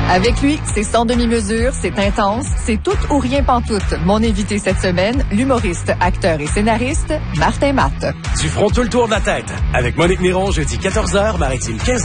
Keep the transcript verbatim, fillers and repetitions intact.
Avec lui, c'est sans demi-mesure, c'est intense, c'est tout ou rien pantoute. Mon invité cette semaine, l'humoriste, acteur et scénariste, Martin Matt. Du front tout le tour de la tête, avec Monique Néron, jeudi quatorze heures, Maritime quinze heures.